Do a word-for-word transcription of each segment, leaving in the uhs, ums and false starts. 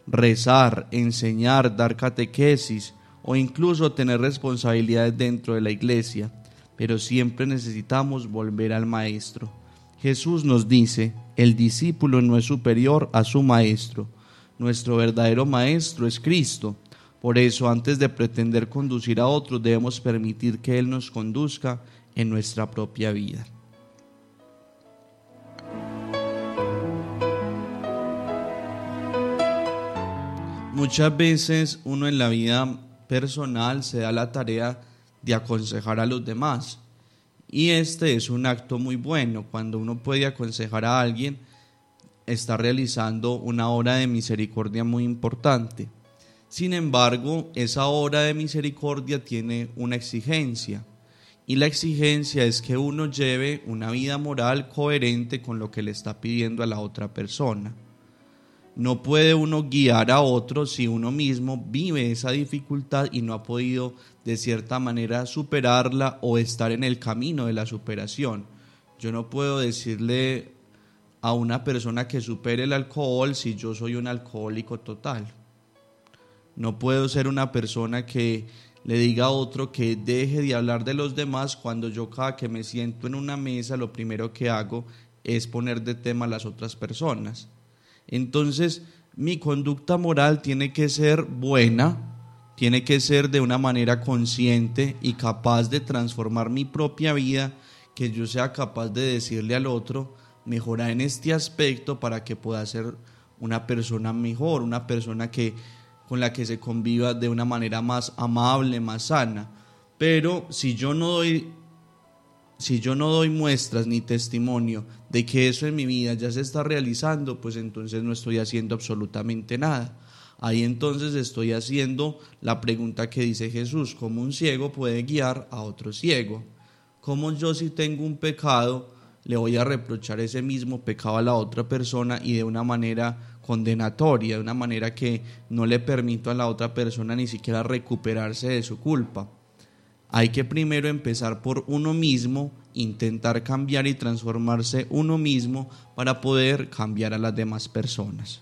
rezar, enseñar, dar catequesis o incluso tener responsabilidades dentro de la iglesia, pero siempre necesitamos volver al Maestro. Jesús nos dice, el discípulo no es superior a su Maestro. Nuestro verdadero Maestro es Cristo. Por eso, antes de pretender conducir a otros, debemos permitir que Él nos conduzca en nuestra propia vida. Muchas veces uno en la vida personal se da la tarea de aconsejar a los demás, y este es un acto muy bueno. Cuando uno puede aconsejar a alguien, está realizando una obra de misericordia muy importante. Sin embargo, esa obra de misericordia tiene una exigencia, y la exigencia es que uno lleve una vida moral coherente con lo que le está pidiendo a la otra persona. No puede uno guiar a otro si uno mismo vive esa dificultad y no ha podido de cierta manera superarla o estar en el camino de la superación. Yo no puedo decirle a una persona que supere el alcohol si yo soy un alcohólico total. No puedo ser una persona que le diga a otro que deje de hablar de los demás cuando yo, cada que me siento en una mesa, lo primero que hago es poner de tema a las otras personas. Entonces, mi conducta moral tiene que ser buena, tiene que ser de una manera consciente y capaz de transformar mi propia vida, que yo sea capaz de decirle al otro, mejora en este aspecto para que pueda ser una persona mejor, una persona que, con la que se conviva de una manera más amable, más sana. Pero si yo no doy Si yo no doy muestras ni testimonio de que eso en mi vida ya se está realizando, pues entonces no estoy haciendo absolutamente nada. Ahí entonces estoy haciendo la pregunta que dice Jesús: ¿cómo un ciego puede guiar a otro ciego? ¿Cómo yo, si tengo un pecado, le voy a reprochar ese mismo pecado a la otra persona y de una manera condenatoria, de una manera que no le permito a la otra persona ni siquiera recuperarse de su culpa? Hay que primero empezar por uno mismo, intentar cambiar y transformarse uno mismo para poder cambiar a las demás personas.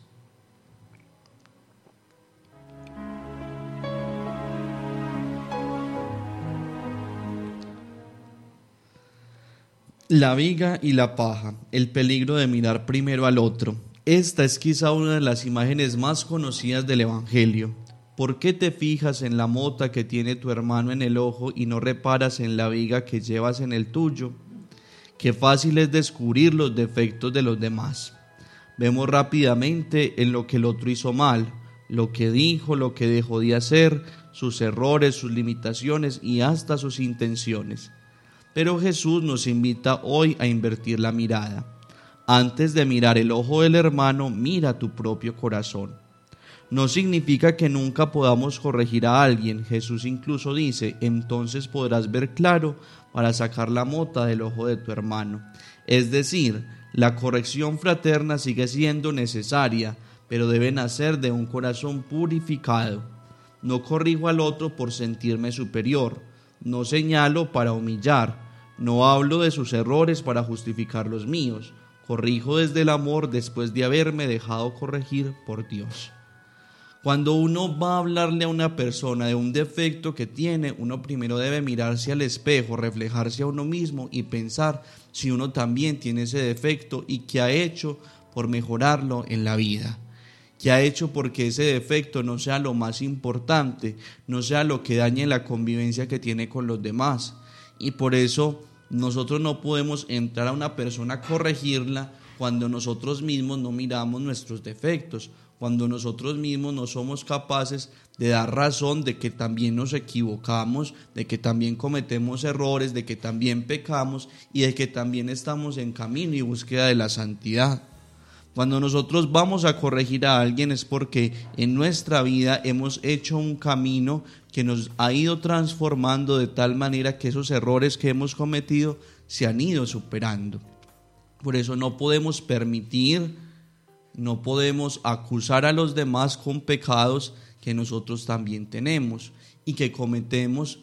La viga y la paja, el peligro de mirar primero al otro. Esta es quizá una de las imágenes más conocidas del Evangelio. ¿Por qué te fijas en la mota que tiene tu hermano en el ojo y no reparas en la viga que llevas en el tuyo? Qué fácil es descubrir los defectos de los demás. Vemos rápidamente en lo que el otro hizo mal, lo que dijo, lo que dejó de hacer, sus errores, sus limitaciones y hasta sus intenciones. Pero Jesús nos invita hoy a invertir la mirada. Antes de mirar el ojo del hermano, mira tu propio corazón. No significa que nunca podamos corregir a alguien. Jesús incluso dice: entonces podrás ver claro para sacar la mota del ojo de tu hermano. Es decir, la corrección fraterna sigue siendo necesaria, pero debe nacer de un corazón purificado. No corrijo al otro por sentirme superior, no señalo para humillar, no hablo de sus errores para justificar los míos. Corrijo desde el amor después de haberme dejado corregir por Dios. Cuando uno va a hablarle a una persona de un defecto que tiene, uno primero debe mirarse al espejo, reflejarse a uno mismo y pensar si uno también tiene ese defecto y qué ha hecho por mejorarlo en la vida. Qué ha hecho porque ese defecto no sea lo más importante, no sea lo que dañe la convivencia que tiene con los demás. Y por eso nosotros no podemos entrar a una persona a corregirla cuando nosotros mismos no miramos nuestros defectos, cuando nosotros mismos no somos capaces de dar razón de que también nos equivocamos, de que también cometemos errores, de que también pecamos y de que también estamos en camino y búsqueda de la santidad. Cuando nosotros vamos a corregir a alguien es porque en nuestra vida hemos hecho un camino que nos ha ido transformando de tal manera que esos errores que hemos cometido se han ido superando. Por eso no podemos permitir No podemos acusar a los demás con pecados que nosotros también tenemos y que cometemos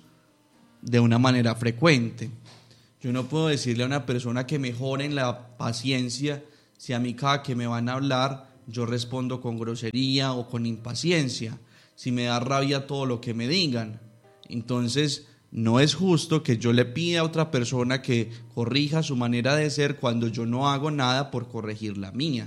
de una manera frecuente. Yo no puedo decirle a una persona que mejore en la paciencia si a mí cada que me van a hablar yo respondo con grosería o con impaciencia, si me da rabia todo lo que me digan. Entonces, no es justo que yo le pida a otra persona que corrija su manera de ser cuando yo no hago nada por corregir la mía.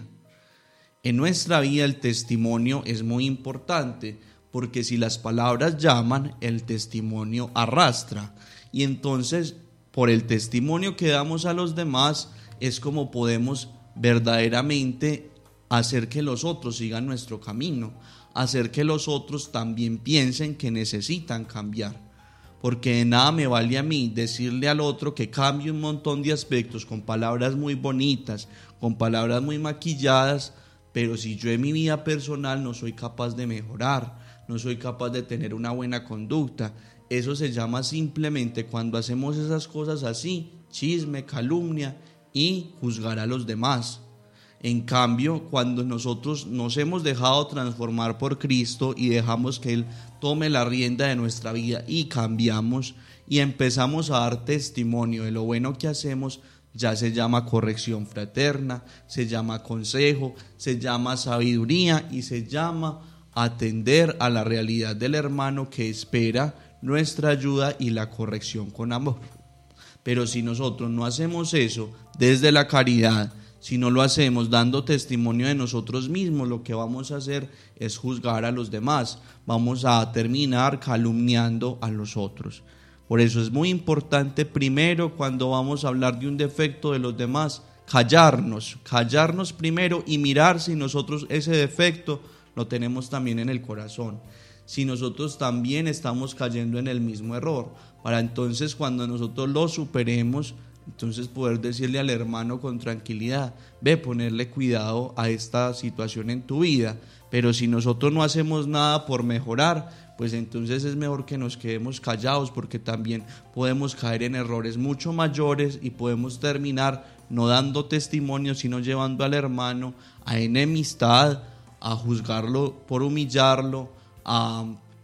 En nuestra vida el testimonio es muy importante, porque si las palabras llaman, el testimonio arrastra. Y entonces, por el testimonio que damos a los demás, es como podemos verdaderamente hacer que los otros sigan nuestro camino, hacer que los otros también piensen que necesitan cambiar. Porque de nada me vale a mí decirle al otro que cambie un montón de aspectos con palabras muy bonitas, con palabras muy maquilladas, pero si yo en mi vida personal no soy capaz de mejorar, no soy capaz de tener una buena conducta, eso se llama simplemente, cuando hacemos esas cosas así, chisme, calumnia y juzgar a los demás. En cambio, cuando nosotros nos hemos dejado transformar por Cristo y dejamos que Él tome la rienda de nuestra vida y cambiamos y empezamos a dar testimonio de lo bueno que hacemos, ya se llama corrección fraterna, se llama consejo, se llama sabiduría y se llama atender a la realidad del hermano que espera nuestra ayuda y la corrección con amor. Pero si nosotros no hacemos eso desde la caridad, si no lo hacemos dando testimonio de nosotros mismos, lo que vamos a hacer es juzgar a los demás, vamos a terminar calumniando a los otros. Por eso es muy importante primero, cuando vamos a hablar de un defecto de los demás, callarnos, callarnos primero y mirar si nosotros ese defecto lo tenemos también en el corazón, si nosotros también estamos cayendo en el mismo error, para entonces cuando nosotros lo superemos, entonces poder decirle al hermano con tranquilidad, ve, ponerle cuidado a esta situación en tu vida. Pero si nosotros no hacemos nada por mejorar, pues entonces es mejor que nos quedemos callados, porque también podemos caer en errores mucho mayores y podemos terminar no dando testimonio, sino llevando al hermano a enemistad, a juzgarlo por humillarlo, a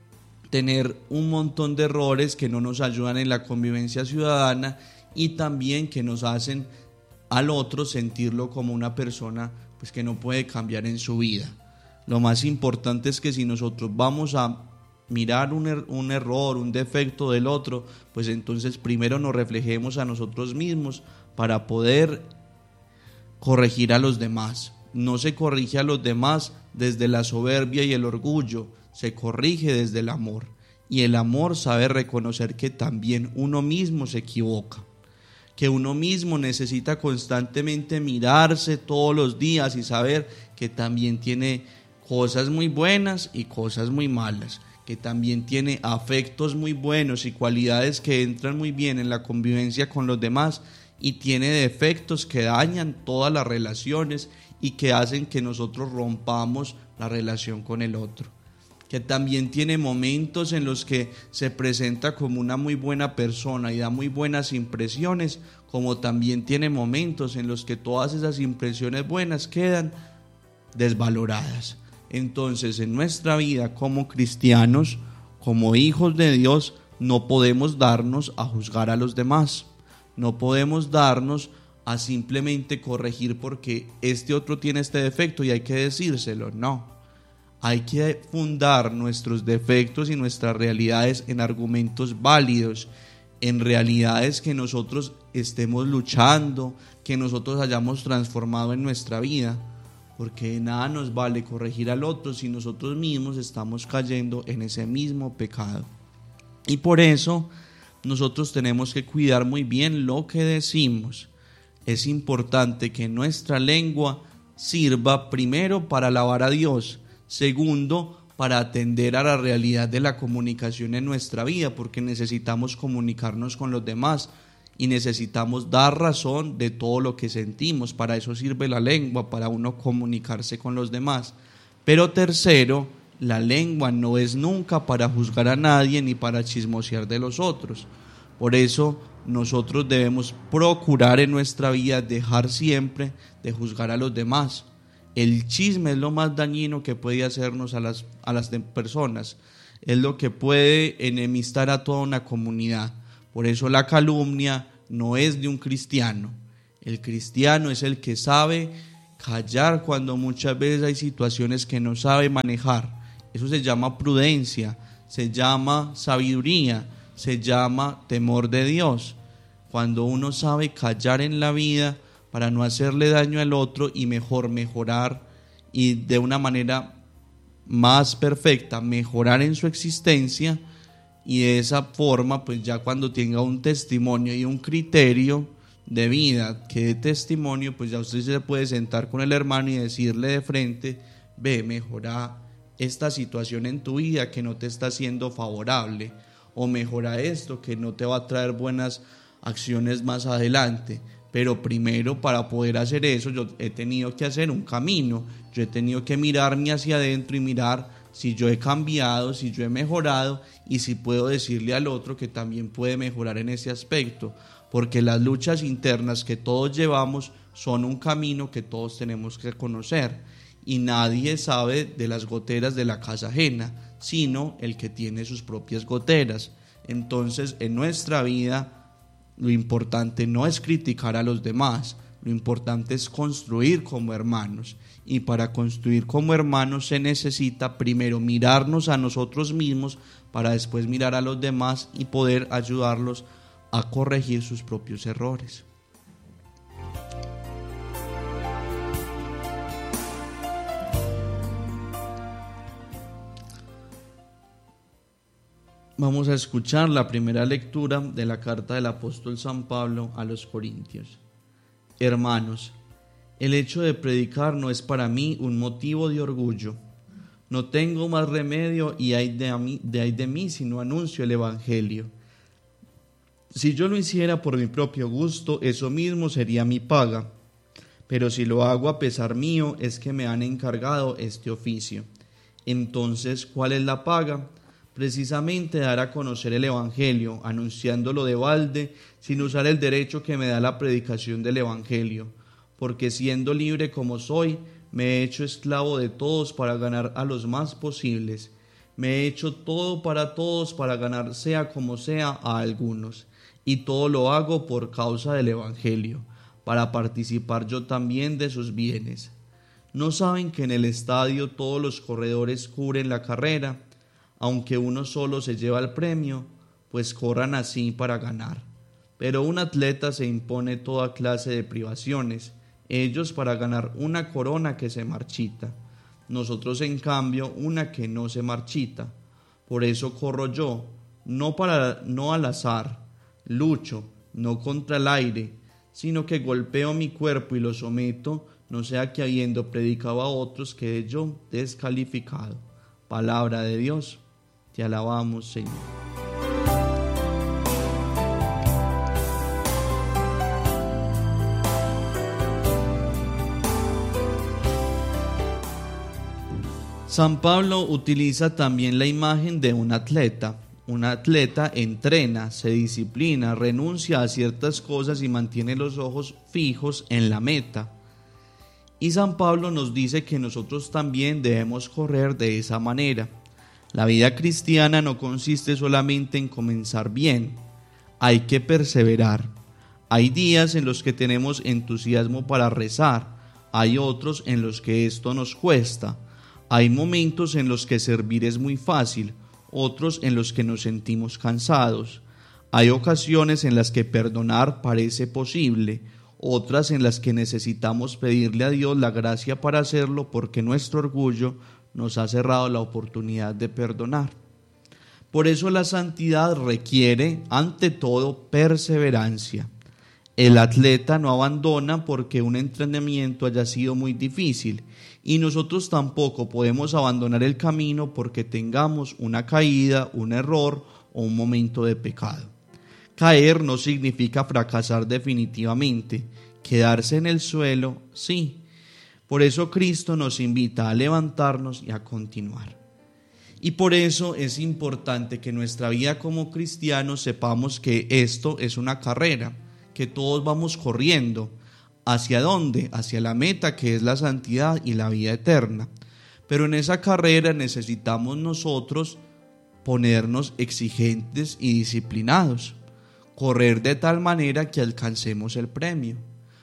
tener un montón de errores que no nos ayudan en la convivencia ciudadana y también que nos hacen al otro sentirlo como una persona pues que no puede cambiar en su vida. Lo más importante es que si nosotros vamos a mirar un, er- un error, un defecto del otro, pues entonces primero nos reflejemos a nosotros mismos para poder corregir a los demás. No se corrige a los demás desde la soberbia y el orgullo, se corrige desde el amor. Y el amor sabe reconocer que también uno mismo se equivoca, que uno mismo necesita constantemente mirarse todos los días y saber que también tiene cosas muy buenas y cosas muy malas, que también tiene afectos muy buenos y cualidades que entran muy bien en la convivencia con los demás, y tiene defectos que dañan todas las relaciones y que hacen que nosotros rompamos la relación con el otro, que también tiene momentos en los que se presenta como una muy buena persona y da muy buenas impresiones, como también tiene momentos en los que todas esas impresiones buenas quedan desvaloradas. Entonces, en nuestra vida como cristianos, como hijos de Dios, no podemos darnos a juzgar a los demás, no podemos darnos a simplemente corregir porque este otro tiene este defecto y hay que decírselo, no. Hay que fundar nuestros defectos y nuestras realidades en argumentos válidos, en realidades que nosotros estemos luchando, que nosotros hayamos transformado en nuestra vida, porque de nada nos vale corregir al otro si nosotros mismos estamos cayendo en ese mismo pecado. Y por eso nosotros tenemos que cuidar muy bien lo que decimos. Es importante que nuestra lengua sirva primero para alabar a Dios, segundo, para atender a la realidad de la comunicación en nuestra vida, porque necesitamos comunicarnos con los demás y necesitamos dar razón de todo lo que sentimos. Para eso sirve la lengua, para uno comunicarse con los demás. Pero tercero, la lengua no es nunca para juzgar a nadie ni para chismosear de los otros. Por eso nosotros debemos procurar en nuestra vida dejar siempre de juzgar a los demás. El chisme es lo más dañino que puede hacernos a las, a las personas, es lo que puede enemistar a toda una comunidad. Por eso la calumnia no es de un cristiano. El cristiano es el que sabe callar cuando muchas veces hay situaciones que no sabe manejar. Eso se llama prudencia, se llama sabiduría, se llama temor de Dios. Cuando uno sabe callar en la vida para no hacerle daño al otro y mejor mejorar y de una manera más perfecta mejorar en su existencia, y de esa forma pues ya cuando tenga un testimonio y un criterio de vida que dé testimonio, pues ya usted se puede sentar con el hermano y decirle de frente: ve, mejora esta situación en tu vida que no te está siendo favorable, o mejora esto que no te va a traer buenas acciones más adelante. Pero primero, para poder hacer eso, yo he tenido que hacer un camino, yo he tenido que mirarme hacia adentro y mirar si yo he cambiado, si yo he mejorado y si puedo decirle al otro que también puede mejorar en ese aspecto, porque las luchas internas que todos llevamos son un camino que todos tenemos que conocer, y nadie sabe de las goteras de la casa ajena, sino el que tiene sus propias goteras. Entonces, en nuestra vida, lo importante no es criticar a los demás, lo importante es construir como hermanos. Y para construir como hermanos se necesita primero mirarnos a nosotros mismos para después mirar a los demás y poder ayudarlos a corregir sus propios errores. Vamos a escuchar la primera lectura de la carta del apóstol San Pablo a los Corintios. Hermanos, el hecho de predicar no es para mí un motivo de orgullo. No tengo más remedio y hay de, mí, de, hay de mí si no anuncio el evangelio. Si yo lo hiciera por mi propio gusto, eso mismo sería mi paga. Pero si lo hago a pesar mío, es que me han encargado este oficio. Entonces, ¿cuál es la paga? Precisamente dar a conocer el evangelio, anunciándolo de balde, sin usar el derecho que me da la predicación del evangelio. Porque siendo libre como soy, me he hecho esclavo de todos para ganar a los más posibles. Me he hecho todo para todos para ganar sea como sea a algunos. Y todo lo hago por causa del evangelio, para participar yo también de sus bienes. ¿No saben que en el estadio todos los corredores cubren la carrera? Aunque uno solo se lleva el premio, pues corran así para ganar. Pero un atleta se impone toda clase de privaciones, ellos para ganar una corona que se marchita, nosotros en cambio una que no se marchita. Por eso corro yo, no, para, no al azar, lucho, no contra el aire, sino que golpeo mi cuerpo y lo someto, no sea que habiendo predicado a otros quede yo descalificado. Palabra de Dios. Te alabamos, Señor. San Pablo utiliza también la imagen de un atleta. Un atleta entrena, se disciplina, renuncia a ciertas cosas y mantiene los ojos fijos en la meta. Y San Pablo nos dice que nosotros también debemos correr de esa manera. La vida cristiana no consiste solamente en comenzar bien, hay que perseverar. Hay días en los que tenemos entusiasmo para rezar, hay otros en los que esto nos cuesta. Hay momentos en los que servir es muy fácil, otros en los que nos sentimos cansados. Hay ocasiones en las que perdonar parece posible, otras en las que necesitamos pedirle a Dios la gracia para hacerlo porque nuestro orgullo nos ha cerrado la oportunidad de perdonar. Por eso la santidad requiere, ante todo, perseverancia. El atleta no abandona porque un entrenamiento haya sido muy difícil, y nosotros tampoco podemos abandonar el camino porque tengamos una caída, un error o un momento de pecado. Caer no significa fracasar definitivamente, quedarse en el suelo, sí. Por eso Cristo nos invita a levantarnos y a continuar. Y por eso es importante que en nuestra vida como cristianos sepamos que esto es una carrera, que todos vamos corriendo. ¿Hacia dónde? Hacia la meta, que es la santidad y la vida eterna. Pero en esa carrera necesitamos nosotros ponernos exigentes y disciplinados, correr de tal manera que alcancemos el premio.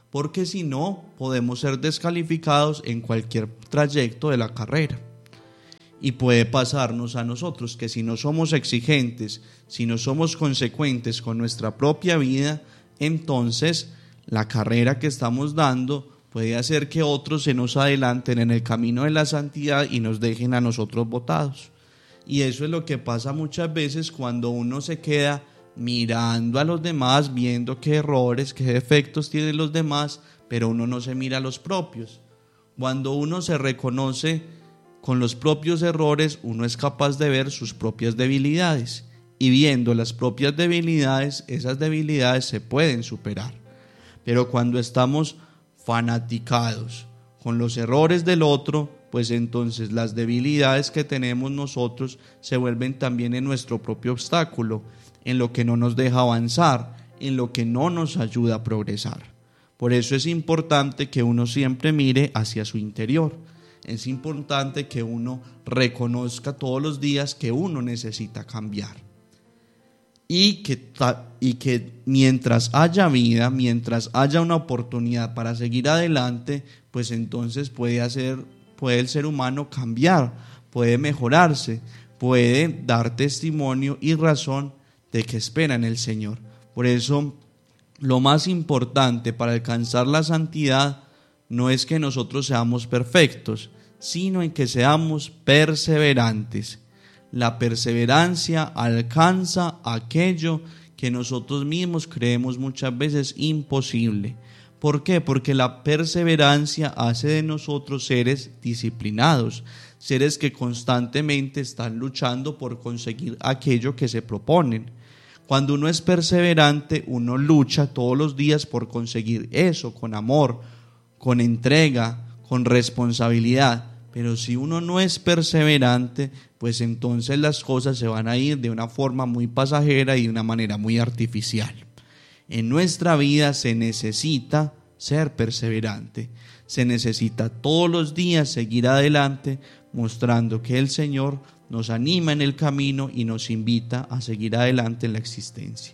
porque si no podemos ser descalificados en cualquier trayecto de la carrera. Y puede pasarnos a nosotros que si no somos exigentes, si no somos consecuentes con nuestra propia vida, entonces la carrera que estamos dando puede hacer que otros se nos adelanten en el camino de la santidad y nos dejen a nosotros botados. Y eso es lo que pasa muchas veces cuando uno se queda mirando a los demás, viendo qué errores, qué defectos tienen los demás, pero uno no se mira a los propios. Cuando uno se reconoce con los propios errores, uno es capaz de ver sus propias debilidades, y viendo las propias debilidades, esas debilidades se pueden superar. Pero cuando estamos fanaticados con los errores del otro, pues entonces las debilidades que tenemos nosotros se vuelven también en nuestro propio obstáculo, en lo que no nos deja avanzar, en lo que no nos ayuda a progresar. Por eso es importante que uno siempre mire hacia su interior. Es importante que uno reconozca todos los días que uno necesita cambiar. Y que, y que mientras haya vida, mientras haya una oportunidad para seguir adelante, pues entonces puede hacer, puede el ser humano cambiar, puede mejorarse, puede dar testimonio y razón de que espera en el Señor. Por eso, lo más importante para alcanzar la santidad no es que nosotros seamos perfectos, sino en que seamos perseverantes. La perseverancia alcanza aquello que nosotros mismos creemos muchas veces imposible. ¿Por qué? Porque la perseverancia hace de nosotros seres disciplinados, seres que constantemente están luchando por conseguir aquello que se proponen. Cuando uno es perseverante, uno lucha todos los días por conseguir eso, con amor, con entrega, con responsabilidad. Pero si uno no es perseverante, pues entonces las cosas se van a ir de una forma muy pasajera y de una manera muy artificial. En nuestra vida se necesita ser perseverante, se necesita todos los días seguir adelante, mostrando que el Señor nos anima en el camino y nos invita a seguir adelante en la existencia.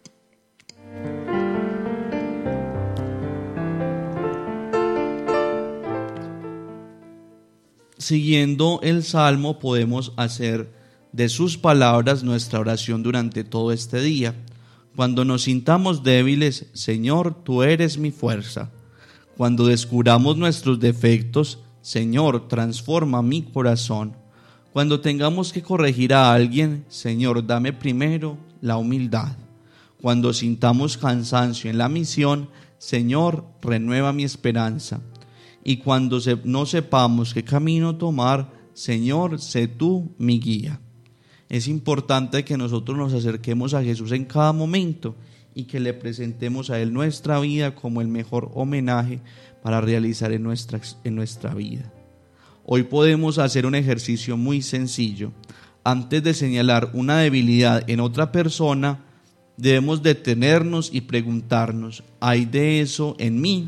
Siguiendo el Salmo, podemos hacer de sus palabras nuestra oración durante todo este día. Cuando nos sintamos débiles, Señor, tú eres mi fuerza. Cuando descubramos nuestros defectos, Señor, transforma mi corazón. Cuando tengamos que corregir a alguien, Señor, dame primero la humildad. Cuando sintamos cansancio en la misión, Señor, renueva mi esperanza. Y cuando se, no sepamos qué camino tomar, Señor, sé tú mi guía. Es importante que nosotros nos acerquemos a Jesús en cada momento y que le presentemos a Él nuestra vida como el mejor homenaje para realizar en nuestra, en nuestra vida. Hoy podemos hacer un ejercicio muy sencillo. Antes de señalar una debilidad en otra persona, debemos detenernos y preguntarnos, ¿hay de eso en mí?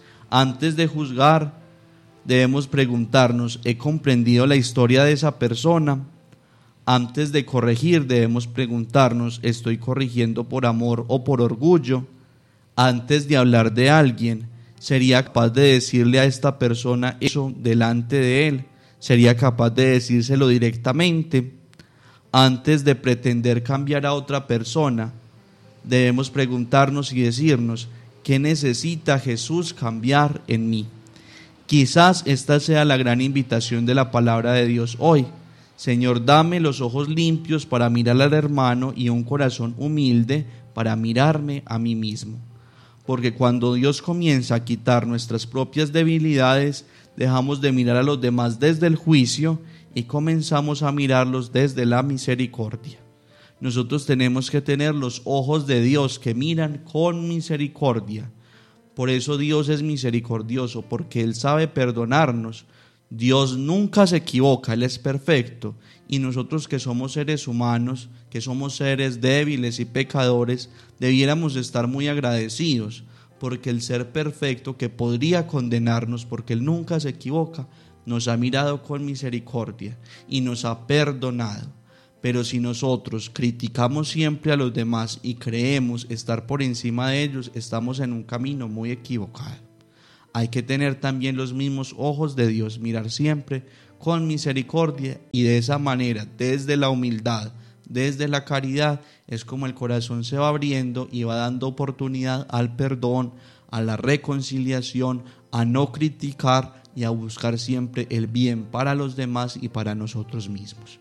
Antes de juzgar, debemos preguntarnos, ¿he comprendido la historia de esa persona? Antes de corregir, debemos preguntarnos, ¿estoy corrigiendo por amor o por orgullo? Antes de hablar de alguien, ¿sería capaz de decirle a esta persona eso delante de él? ¿Sería capaz de decírselo directamente? Antes de pretender cambiar a otra persona, debemos preguntarnos y decirnos, ¿qué necesita Jesús cambiar en mí? Quizás esta sea la gran invitación de la palabra de Dios hoy. Señor, dame los ojos limpios para mirar al hermano y un corazón humilde para mirarme a mí mismo. Porque cuando Dios comienza a quitar nuestras propias debilidades, dejamos de mirar a los demás desde el juicio y comenzamos a mirarlos desde la misericordia. Nosotros tenemos que tener los ojos de Dios que miran con misericordia. Por eso Dios es misericordioso, porque Él sabe perdonarnos. Dios nunca se equivoca, Él es perfecto. Y nosotros que somos seres humanos, que somos seres débiles y pecadores, debiéramos estar muy agradecidos, porque el ser perfecto que podría condenarnos, porque Él nunca se equivoca, nos ha mirado con misericordia y nos ha perdonado. Pero si nosotros criticamos siempre a los demás y creemos estar por encima de ellos, estamos en un camino muy equivocado. Hay que tener también los mismos ojos de Dios, mirar siempre con misericordia, y de esa manera, desde la humildad, desde la caridad, es como el corazón se va abriendo y va dando oportunidad al perdón, a la reconciliación, a no criticar y a buscar siempre el bien para los demás y para nosotros mismos.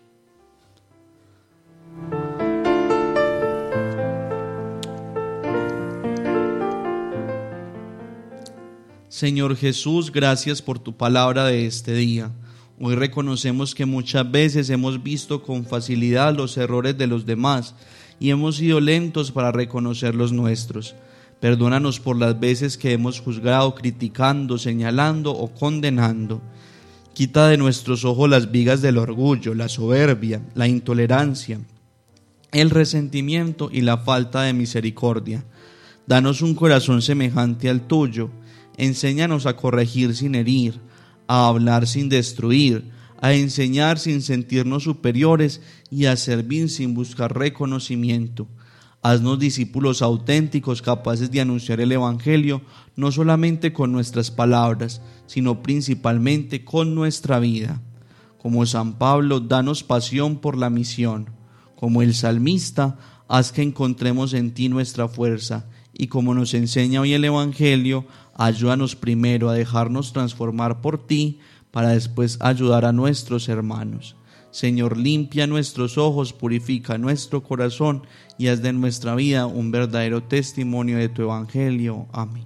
Señor Jesús, gracias por tu palabra de este día. Hoy reconocemos que muchas veces hemos visto con facilidad los errores de los demás y hemos sido lentos para reconocer los nuestros. Perdónanos por las veces que hemos juzgado, criticando, señalando o condenando. Quita de nuestros ojos las vigas del orgullo, la soberbia, la intolerancia, el resentimiento y la falta de misericordia. Danos un corazón semejante al tuyo. Enséñanos a corregir sin herir, a hablar sin destruir, a enseñar sin sentirnos superiores y a servir sin buscar reconocimiento. Haznos discípulos auténticos, capaces de anunciar el Evangelio, no solamente con nuestras palabras, sino principalmente con nuestra vida. Como San Pablo, danos pasión por la misión. Como el salmista, haz que encontremos en ti nuestra fuerza. Y como nos enseña hoy el Evangelio, ayúdanos primero a dejarnos transformar por ti, para después ayudar a nuestros hermanos. Señor, limpia nuestros ojos, purifica nuestro corazón y haz de nuestra vida un verdadero testimonio de tu Evangelio. Amén.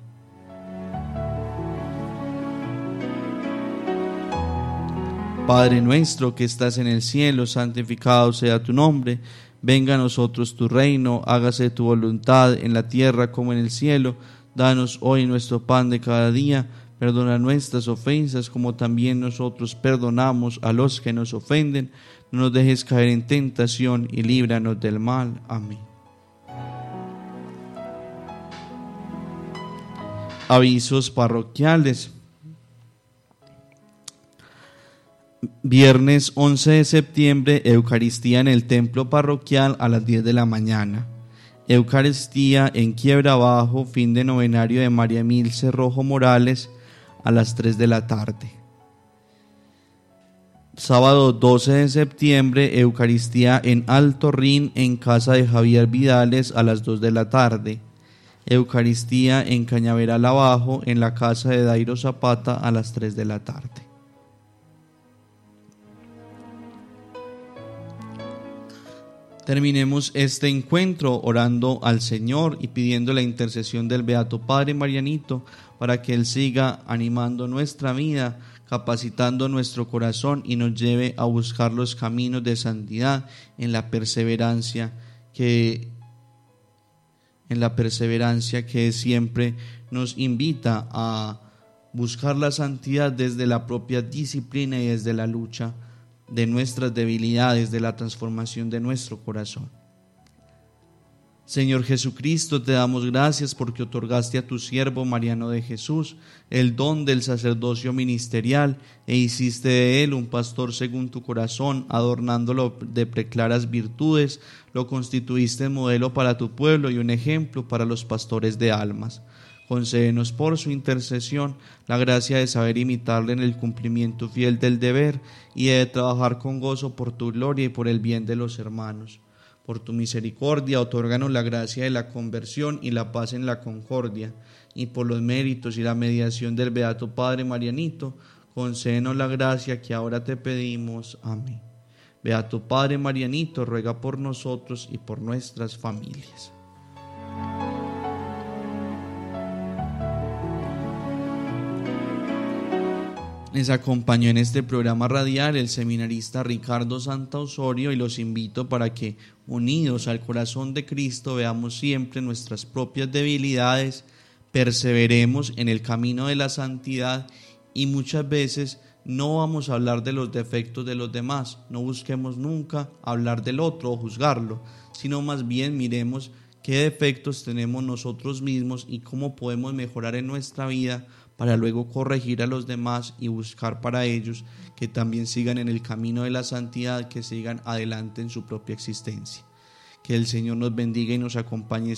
Padre nuestro que estás en el cielo, santificado sea tu nombre. Venga a nosotros tu reino, hágase tu voluntad en la tierra como en el cielo. Danos hoy nuestro pan de cada día. Perdona nuestras ofensas como también nosotros perdonamos a los que nos ofenden. No nos dejes caer en tentación y líbranos del mal. Amén. Avisos parroquiales. Viernes once de septiembre, Eucaristía en el templo parroquial a las diez de la mañana. Eucaristía en Quiebra Abajo, fin de novenario de María Emilce Rojo Morales a las tres de la tarde. Sábado doce de septiembre, Eucaristía en Alto Rin en casa de Javier Vidales a las dos de la tarde. Eucaristía en Cañaveral Abajo en la casa de Dairo Zapata a las tres de la tarde. Terminemos este encuentro orando al Señor y pidiendo la intercesión del Beato Padre Marianito para que Él siga animando nuestra vida, capacitando nuestro corazón y nos lleve a buscar los caminos de santidad en la perseverancia que, en la perseverancia que siempre nos invita a buscar la santidad desde la propia disciplina y desde la lucha de nuestras debilidades, de la transformación de nuestro corazón. Señor Jesucristo, te damos gracias porque otorgaste a tu siervo Mariano de Jesús el don del sacerdocio ministerial e hiciste de él un pastor según tu corazón, adornándolo de preclaras virtudes, lo constituiste en modelo para tu pueblo y un ejemplo para los pastores de almas. Concédenos por su intercesión la gracia de saber imitarle en el cumplimiento fiel del deber y de trabajar con gozo por tu gloria y por el bien de los hermanos. Por tu misericordia, otórganos la gracia de la conversión y la paz en la concordia, y por los méritos y la mediación del Beato Padre Marianito, concédenos la gracia que ahora te pedimos. Amén. Beato Padre Marianito, ruega por nosotros y por nuestras familias. Les acompañó en este programa radial el seminarista Ricardo Santa Osorio y los invito para que, unidos al corazón de Cristo, veamos siempre nuestras propias debilidades, perseveremos en el camino de la santidad y muchas veces no vamos a hablar de los defectos de los demás, no busquemos nunca hablar del otro o juzgarlo, sino más bien miremos qué defectos tenemos nosotros mismos y cómo podemos mejorar en nuestra vida para luego corregir a los demás y buscar para ellos que también sigan en el camino de la santidad, que sigan adelante en su propia existencia. Que el Señor nos bendiga y nos acompañe